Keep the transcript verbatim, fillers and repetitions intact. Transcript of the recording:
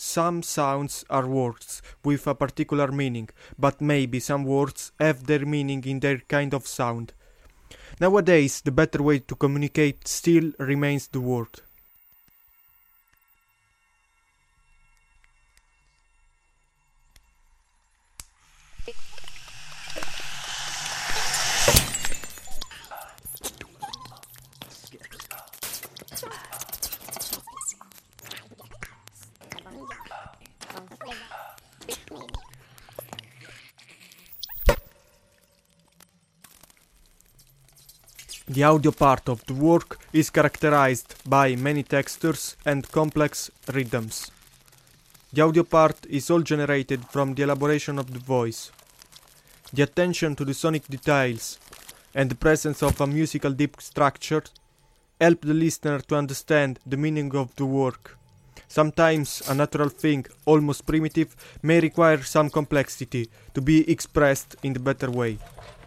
some sounds are words with a particular meaning, but maybe some words have their meaning in their kind of sound. Nowadays, the better way to communicate still remains the word. The audio part of the work is characterized by many textures and complex rhythms. The audio part is all generated from the elaboration of the voice. The attention to the sonic details and the presence of a musical deep structure help the listener to understand the meaning of the work. Sometimes a natural thing, almost primitive, may require some complexity to be expressed in a better way.